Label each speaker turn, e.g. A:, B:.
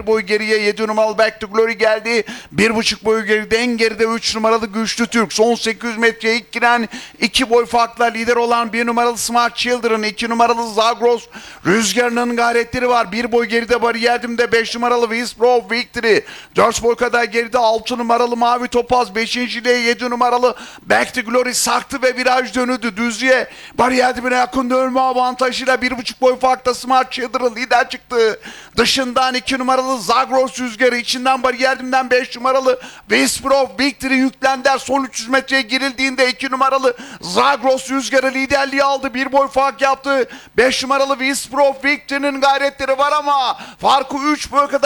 A: 1 boy geriye 7 numaralı Back to Glory geldi. 1,5 boy geride, en geride 3 numaralı Güçlü Türk. Son 800 metreye ilk giren 2 boy farkla lider olan 1 numaralı Smart Children, 2 numaralı Zagros Rüzgarı'nın gayretleri var. 1 boy geride Bariyerdim'de 5 numaralı Whisper of Victory. 4 boy kadar geride 6 numaralı Mavi Topaz. 5. ile 7 numaralı Back to Glory saktı ve viraj dönüldü. Düzlüğe Bariyerdim'e yakın dönme avantajıyla 1,5 boy farkla Smart Children lider çıktı. Dışından 2 numaralı Zagros Rüzgarı, içinden Bariyerdim'den 5 numaralı Whisper of Victory yüklendiler. Son 300 metreye girildiğinde 2 numaralı Zagros Rüzgarı liderliği aldı. 1 boy fark yaptı. 5 numaralı Whisper of Victory'nin gayretleri var ama farkı 3 boy kadar